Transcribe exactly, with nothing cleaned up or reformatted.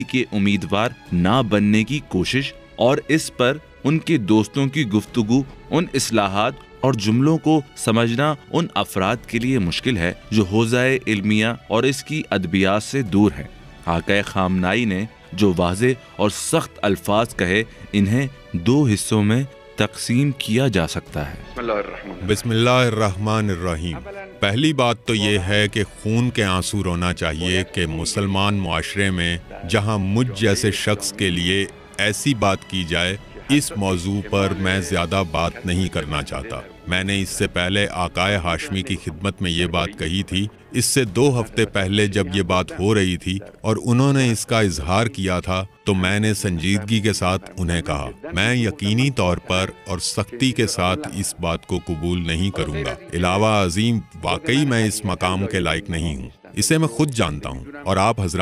के उम्मीदवार ना बनने की कोशिश, और इस पर उनके दोस्तों की गुफ्तगू, उन इस्लाहात और जुमलों को समझना उन अफराद के लिए मुश्किल है जो हौज़ाए इल्मिया और इसकी अदबियात से दूर हैं। आक़ाए ख़ामनाई ने जो वाज़े और सख्त अल्फाज कहे, इन्हें दो हिस्सों में तकसीम किया जा सकता है। बिस्मिल्लाहिर्रहमानिर्रहीम। पहली बात तो ये है कि खून के आंसू रोना चाहिए कि मुसलमान मुआशरे में जहाँ मुझ जैसे शख्स के लिए ऐसी बात की जाए, इस मौजू पर मैं ज़्यादा बात नहीं करना चाहता। मैंने इससे पहले आकाए हाशमी की खिदमत में ये बात कही थी। इससे दो हफ्ते पहले जब ये बात हो रही थी और उन्होंने इसका इजहार किया था, तो मैंने संजीदगी के साथ उन्हें कहा, मैं यकीनी तौर पर और सख्ती के साथ इस बात को कबूल नहीं करूँगा। इलावा अजीम, वाकई मैं इस मकाम के लायक नहीं हूँ, इसे मैं खुद जानता हूँ और आप हजरात